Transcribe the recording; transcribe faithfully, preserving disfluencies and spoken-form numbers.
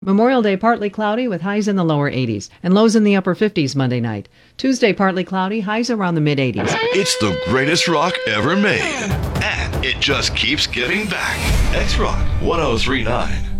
Memorial Day partly cloudy with highs in the lower eighties and lows in the upper fifties Monday night. Tuesday partly cloudy, highs around the mid eighties. It's the greatest rock ever made. And it just keeps giving back. X-Rock one oh three point nine.